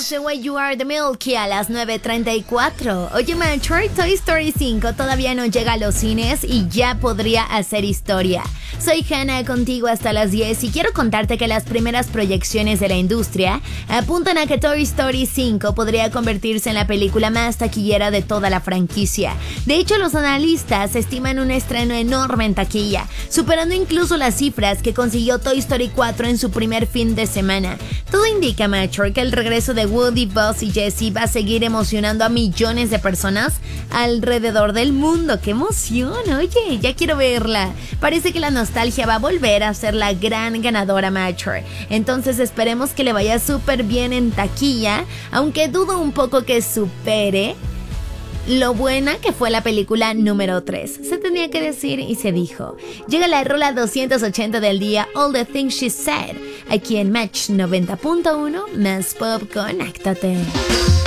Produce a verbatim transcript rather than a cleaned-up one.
Show Why You Are the Milky a las nueve treinta y cuatro. Oye, Mature, Toy Story cinco todavía no llega a los cines y ya podría hacer historia. Soy Hannah, contigo hasta las diez y quiero contarte que las primeras proyecciones de la industria apuntan a que Toy Story cinco podría convertirse en la película más taquillera de toda la franquicia. De hecho, los analistas estiman un estreno enorme en taquilla, superando incluso las cifras que consiguió Toy Story cuatro en su primer fin de semana. Todo indica, Mature, que el regreso de Woody, Buzz y Jessie va a seguir emocionando a millones de personas alrededor del mundo. ¡Qué emoción! Oye, ya quiero verla. Parece que la nostalgia va a volver a ser la gran ganadora, Mature. Entonces esperemos que le vaya súper bien en taquilla, aunque dudo un poco que supere lo buena que fue la película número tres. Se tenía que decir y se dijo. Llega la rola doscientos ochenta del día, All the Things She Said, aquí en Match noventa punto uno, más pop, conéctate.